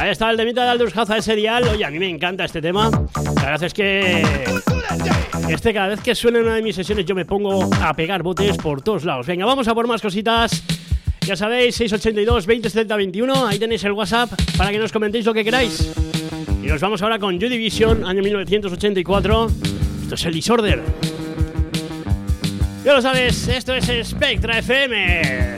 Ahí está el temita de Aldous Huxley, ese dial. Oye, a mí me encanta este tema. La verdad es que cada vez que suena en una de mis sesiones yo me pongo a pegar botes por todos lados. Venga, vamos a por más cositas. Ya sabéis, 682 20 70 21. Ahí tenéis el WhatsApp para que nos comentéis lo que queráis. Y nos vamos ahora con Joy Division, año 1984. Esto es el Disorder. Ya lo sabes, esto es Spectra FM.